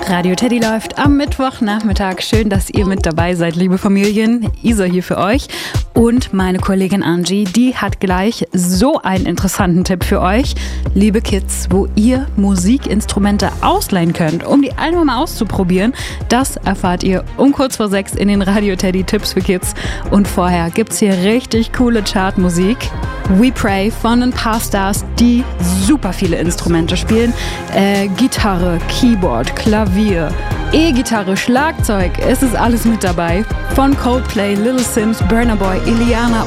Radio Teddy läuft am Mittwochnachmittag. Schön, dass ihr mit dabei seid, liebe Familien. Isa hier für euch. Und meine Kollegin Angie, die hat gleich so einen interessanten Tipp für euch. Liebe Kids, wo ihr Musikinstrumente ausleihen könnt, um die einfach mal auszuprobieren. Das erfahrt ihr um kurz vor 6 in den Radio Teddy Tipps für Kids. Und vorher gibt's hier richtig coole Chartmusik. We Pray von ein paar Stars, die super viele Instrumente spielen. Gitarre, Keyboard, Klavier, E-Gitarre, Schlagzeug, es ist alles mit dabei. Von Coldplay, Little Sims, Burna Boy, Iliana